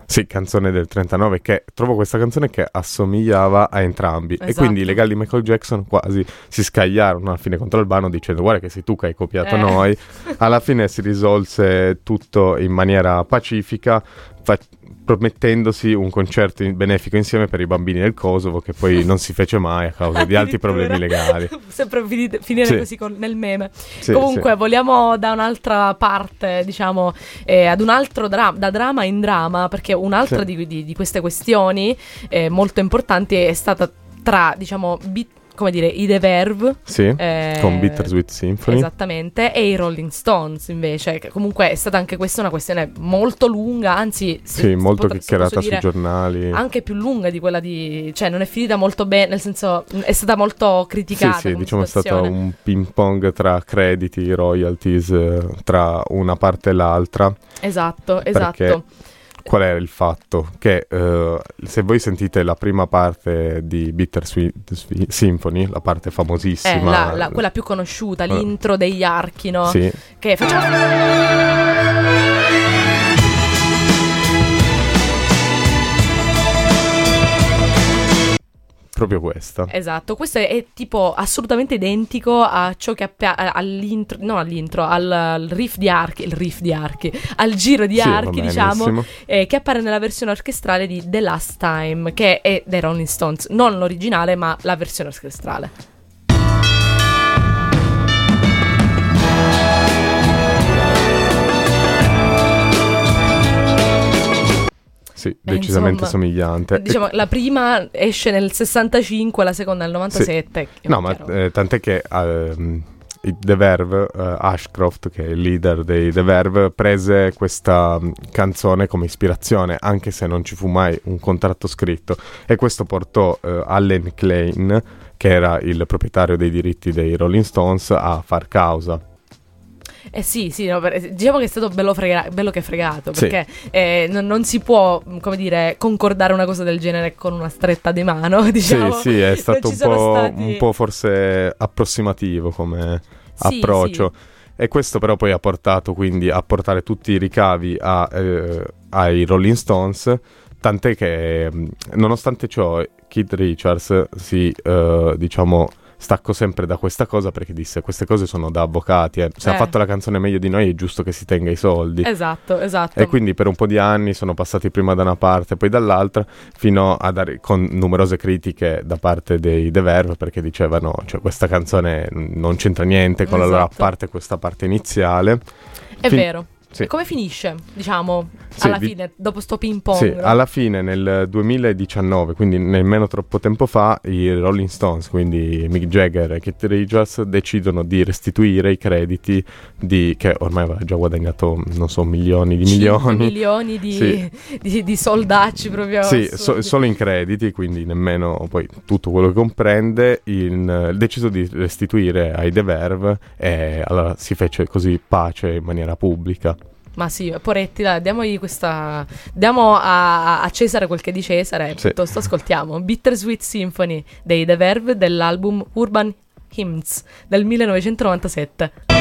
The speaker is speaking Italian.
Sì, canzone del 39, che trovo questa canzone che assomigliava a entrambi. Esatto. E quindi i legali di Michael Jackson quasi si scagliarono alla fine contro Albano dicendo guarda che sei tu che hai copiato noi. Alla fine si risolse tutto in maniera pacifica, promettendosi un concerto benefico insieme per i bambini del Kosovo, che poi non si fece mai a causa di altri problemi legali. Sempre finire Sì. così nel meme. Sì, Comunque sì. vogliamo da un'altra parte, diciamo, ad un altro da drama in drama, perché un'altra Sì. di queste questioni molto importanti è stata tra, diciamo, come dire, i The Verve, Sì, con Bittersweet Symphony. esattamente, e i Rolling Stones invece, che comunque è stata anche questa una questione molto lunga, anzi Sì, molto chiacchierata sui sui giornali. anche più lunga di quella cioè non è finita molto bene, nel senso è stata molto criticata. Sì, come diciamo è stato situazione. un ping pong tra crediti, royalties, tra una parte e l'altra. Esatto. Perché qual era il fatto? Che se voi sentite la prima parte di Bittersweet Symphony, la parte famosissima, quella più conosciuta, l'intro degli archi, no? sì, Che facciamo. proprio questa. Esatto, questo è tipo assolutamente identico a ciò che all'intro, no all'intro, al riff di archi, al giro di Sì, archi, va diciamo, benissimo. che appare nella versione orchestrale di The Last Time, che è dei Rolling Stones, non l'originale, ma la versione orchestrale. Sì, decisamente Insomma, somigliante. Diciamo, la prima esce nel 65, la seconda nel 97. Sì. No, ma tant'è che i The Verve, Ashcroft, che è il leader dei The Verve, prese questa canzone come ispirazione, anche se non ci fu mai un contratto scritto. E questo portò Allen Klein, che era il proprietario dei diritti dei Rolling Stones, a far causa. Sì, no, diciamo che è stato bello che fregato, Sì. perché non si può, come dire, concordare una cosa del genere con una stretta di mano, diciamo. Sì, è stato Non ci sono stati- un po' forse approssimativo come Sì, approccio. E questo però poi ha portato quindi a portare tutti i ricavi ai Rolling Stones, tant'è che nonostante ciò Keith Richards diciamo stacco sempre da questa cosa, perché disse queste cose sono da avvocati, se ha fatto la canzone meglio di noi è giusto che si tenga i soldi. Esatto. E quindi per un po' di anni sono passati prima da una parte poi dall'altra, fino a con numerose critiche da parte dei The Verve, perché dicevano cioè questa canzone non c'entra niente con la loro, a parte questa parte iniziale. È vero. Sì. E come finisce, diciamo, Sì, alla fine, dopo sto ping pong? Sì, no? alla fine nel 2019, quindi nemmeno troppo tempo fa, i Rolling Stones, quindi Mick Jagger e Keith Richards, decidono di restituire i crediti che ormai aveva già guadagnato, non so, milioni di milioni. di soldacci proprio. Sì, assurdi. solo in crediti, quindi nemmeno poi tutto quello che comprende, deciso di restituire ai The Verve, e allora si fece così pace in maniera pubblica. Ma sì, poretti, dai, diamo a Cesare quel che è di Cesare, Sì. piuttosto ascoltiamo Bittersweet Symphony dei The Verve dell'album Urban Hymns del 1997.